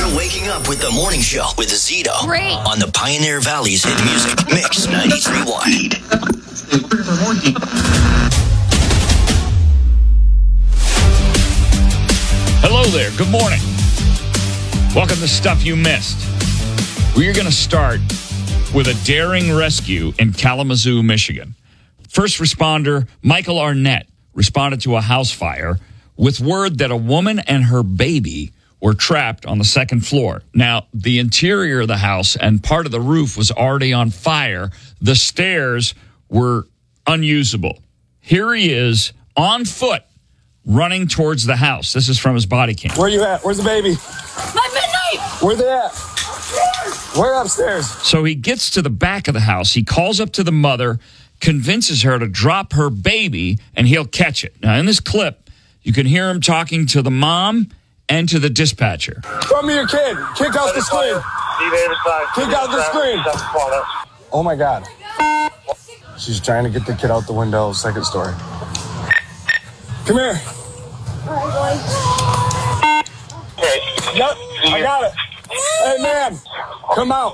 You're waking up with the morning show with Zito. Great. On the Pioneer Valley's hit music mix 93.1. Hello there. Good morning. Welcome to Stuff You Missed. We're going to start with a daring rescue in Kalamazoo, Michigan. First responder Michael Arnett responded to a house fire with word that a woman and her baby were trapped on the second floor. Now, the interior of the house and part of the roof was already on fire. The stairs were unusable. Here he is on foot running towards the house. This is from his body cam. Where you at? Where's the baby? My midnight! Where they at? Where upstairs? So he gets to the back of the house. He calls up to the mother, convinces her to drop her baby, and he'll catch it. Now, in this clip, you can hear him talking to the mom and to the dispatcher. Throw me your kid. Kick out the screen. Kick out the screen. Oh, my God. She's trying to get the kid out the window, second story. Come here. Yep, I got it. Hey, man, come out.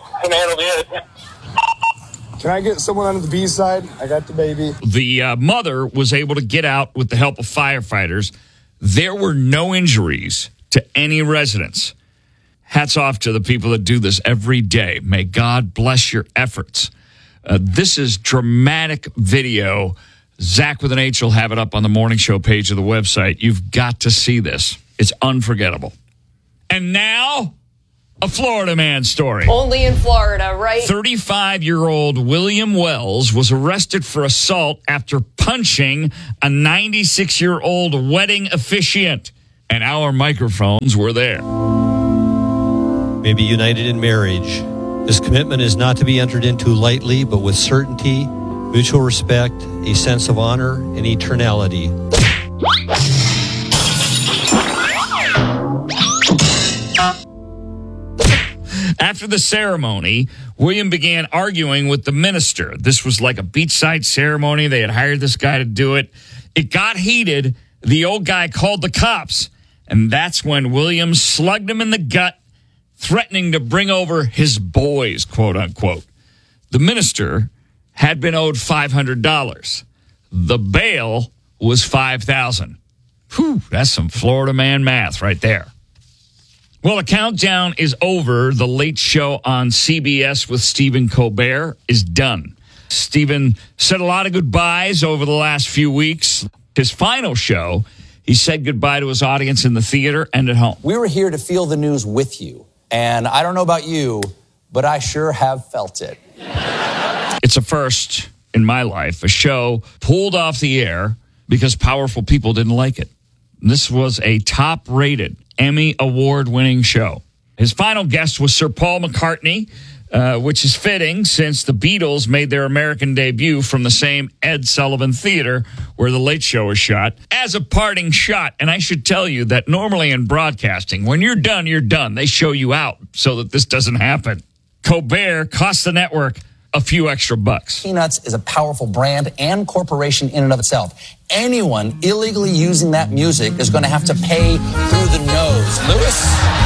Can I get someone on the B side? I got the baby. The mother was able to get out with the help of firefighters. There were no injuries to any residents. Hats off to the people that do this every day. May God bless your efforts. This is dramatic video. Zach with an H will have it up on the morning show page of the website. You've got to see this. It's unforgettable. And now, a Florida man story. Only in Florida, right? 35-year-old William Wells was arrested for assault after punching a 96-year-old wedding officiant. And our microphones were there. May be united in marriage. This commitment is not to be entered into lightly, but with certainty, mutual respect, a sense of honor, and eternality. After the ceremony, William began arguing with the minister. This was like a beachside ceremony. They had hired this guy to do it. It got heated. The old guy called the cops, and that's when William slugged him in the gut, threatening to bring over his boys, quote unquote. The minister had been owed $500. The bail was $5,000. Whew, that's some Florida man math right there. Well, the countdown is over. The Late Show on CBS with Stephen Colbert is done. Stephen said a lot of goodbyes over the last few weeks. His final show, he said goodbye to his audience in the theater and at home. We were here to feel the news with you. And I don't know about you, but I sure have felt it. It's a first in my life, a show pulled off the air because powerful people didn't like it. This was a top-rated Emmy Award-winning show. His final guest was Sir Paul McCartney, which is fitting since the Beatles made their American debut from the same Ed Sullivan Theater where The Late Show was shot. As a parting shot, and I should tell you that normally in broadcasting, when you're done, you're done. They show you out so that this doesn't happen. Colbert cost the network a few extra bucks. Peanuts is a powerful brand and corporation in and of itself. Anyone illegally using that music is going to have to pay through the nose. Lewis,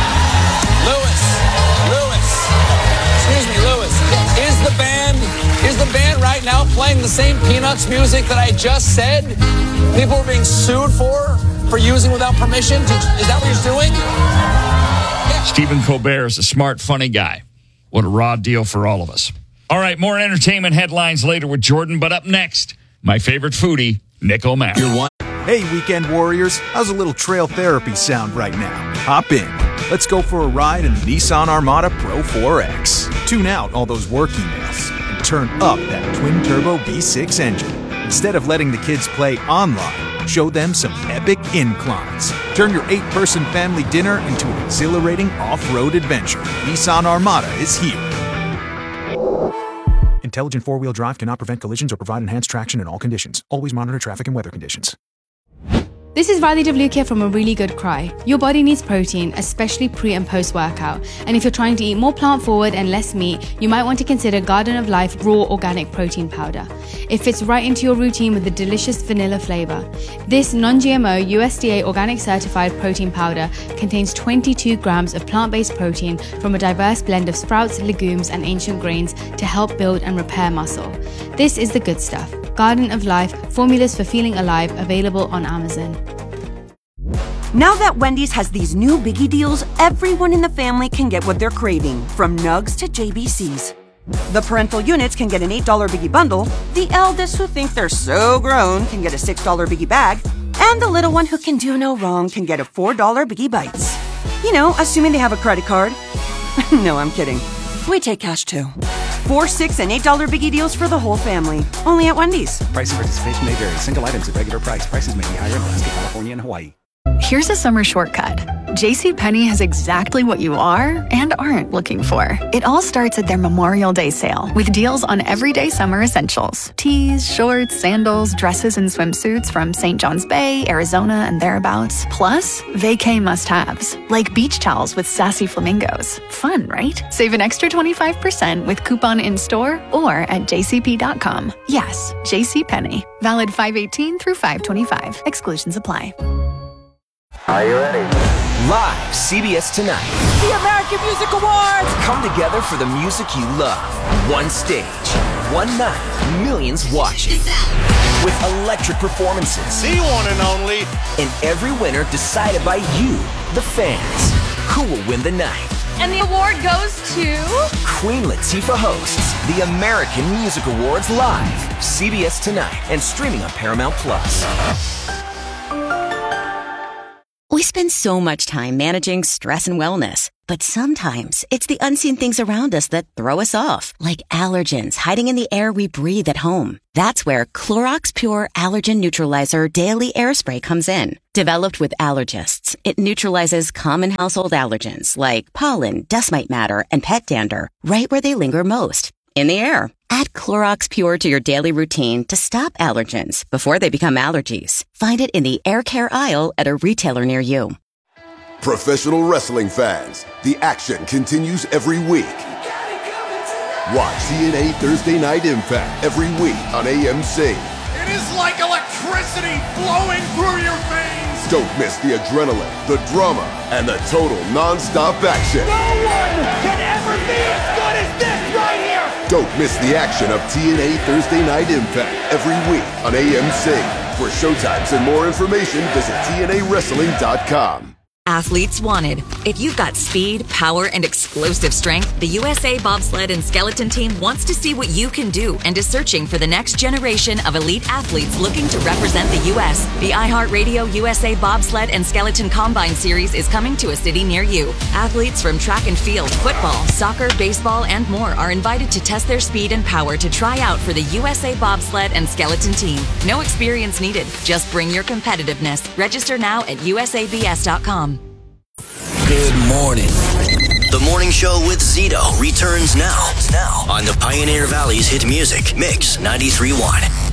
excuse me, Lewis, is the band right now playing the same Peanuts music that I just said? People are being sued for using without permission? Is that what you're doing? Yeah. Stephen Colbert is a smart, funny guy. What a raw deal for all of us. All right, more entertainment headlines later with Jordan, but up next, my favorite foodie, Nick O'Malley. Hey, weekend warriors, how's a little trail therapy sound right now? Hop in. Let's go for a ride in the Nissan Armada Pro 4X. Tune out all those work emails and turn up that twin-turbo V6 engine. Instead of letting the kids play online, show them some epic inclines. Turn your 8-person family dinner into an exhilarating off-road adventure. Nissan Armada is here. Intelligent four-wheel drive cannot prevent collisions or provide enhanced traction in all conditions. Always monitor traffic and weather conditions. This is Riley W. here from A Really Good Cry. Your body needs protein, especially pre and post workout. And if you're trying to eat more plant forward and less meat, you might want to consider Garden of Life Raw Organic Protein Powder. It fits right into your routine with a delicious vanilla flavor. This non-GMO USDA organic certified protein powder contains 22 grams of plant-based protein from a diverse blend of sprouts, legumes, and ancient grains to help build and repair muscle. This is the good stuff. Garden of Life, formulas for feeling alive, available on Amazon. Now that Wendy's has these new biggie deals, everyone in the family can get what they're craving, from nugs to JBCs. The parental units can get an $8 biggie bundle, the eldest who think they're so grown can get a $6 biggie bag, and the little one who can do no wrong can get a $4 biggie bites. You know, assuming they have a credit card. No, I'm kidding. We take cash too. $4, $6, and $8 biggie deals for the whole family. Only at Wendy's. Price and participation may vary. Single items at regular price. Prices may be higher in Alaska, California, and Hawaii. Here's a summer shortcut. JCPenney has exactly what you are and aren't looking for. It all starts at their Memorial Day sale with deals on everyday summer essentials. Tees, shorts, sandals, dresses, and swimsuits from St. John's Bay, Arizona, and thereabouts. Plus, vacay must-haves, like beach towels with sassy flamingos. Fun, right? Save an extra 25% with coupon in-store or at jcp.com. Yes, JCPenney. Valid 5/18 through 5/25. Exclusions apply. Are you ready? Live, CBS Tonight. The American Music Awards! Come together for the music you love. One stage, one night, millions watching. With electric performances. The one and only. And every winner decided by you, the fans. Who will win the night? And the award goes to... Queen Latifah hosts the American Music Awards live. CBS Tonight and streaming on Paramount+. We spend so much time managing stress and wellness, but sometimes it's the unseen things around us that throw us off, like allergens hiding in the air we breathe at home. That's where Clorox Pure Allergen Neutralizer Daily Air Spray comes in. Developed with allergists, it neutralizes common household allergens like pollen, dust mite matter, and pet dander right where they linger most, in the air. Add Clorox Pure to your daily routine to stop allergens before they become allergies. Find it in the air care aisle at a retailer near you. Professional wrestling fans, the action continues every week. Watch TNA Thursday Night Impact every week on AMC. It is like electricity flowing through your veins. Don't miss the adrenaline, the drama, and the total non-stop action. No one can ever be as good as this right here. Don't miss the action of TNA Thursday Night Impact every week on AMC. For showtimes and more information, visit TNAWrestling.com. Athletes wanted. If you've got speed, power, and explosive strength, the USA Bobsled and Skeleton Team wants to see what you can do and is searching for the next generation of elite athletes looking to represent the U.S. The iHeartRadio USA Bobsled and Skeleton Combine Series is coming to a city near you. Athletes from track and field, football, soccer, baseball, and more are invited to test their speed and power to try out for the USA Bobsled and Skeleton Team. No experience needed. Just bring your competitiveness. Register now at usabs.com. Good morning. The morning show with Zito returns now on the Pioneer Valley's hit music Mix 93.1.